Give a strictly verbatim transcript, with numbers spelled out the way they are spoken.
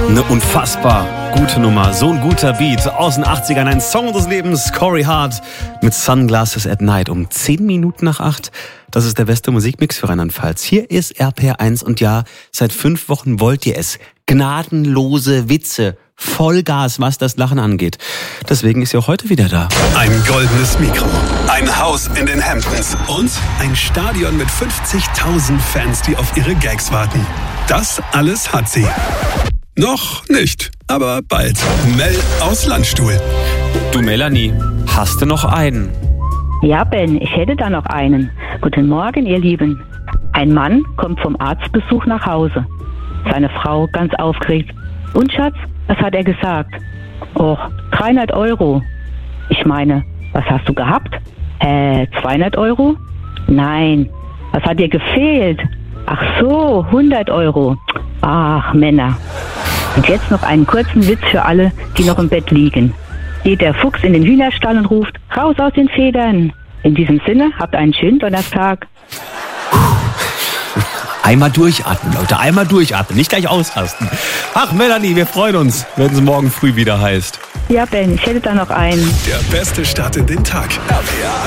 Eine unfassbar gute Nummer, so ein guter Beat aus den achtzigern, ein Song des Lebens, Corey Hart mit Sunglasses at Night um zehn Minuten nach acht. Das ist der beste Musikmix für Rheinland-Pfalz. Hier ist R P R eins und ja, seit fünf Wochen wollt ihr es. Gnadenlose Witze, Vollgas, was das Lachen angeht. Deswegen ist sie auch heute wieder da. Ein goldenes Mikro, ein Haus in den Hamptons und ein Stadion mit fünfzigtausend Fans, die auf ihre Gags warten. Das alles hat sie. Noch nicht, aber bald. Mel aus Landstuhl. Du Melanie, hast du noch einen? Ja, Ben, ich hätte da noch einen. Guten Morgen, ihr Lieben. Ein Mann kommt vom Arztbesuch nach Hause. Seine Frau ganz aufgeregt. Und Schatz, was hat er gesagt? Och, dreihundert Euro. Ich meine, was hast du gehabt? Äh, zweihundert Euro? Nein, was hat dir gefehlt? Ach so, hundert Euro. Ach, Männer. Und jetzt noch einen kurzen Witz für alle, die noch im Bett liegen. Geht der Fuchs in den Hühnerstall und ruft, raus aus den Federn. In diesem Sinne, habt einen schönen Donnerstag. Einmal durchatmen, Leute, einmal durchatmen, nicht gleich ausrasten. Ach, Melanie, wir freuen uns, wenn es morgen früh wieder heißt. Ja, Ben, ich hätte da noch einen. Der beste Start in den Tag. R P R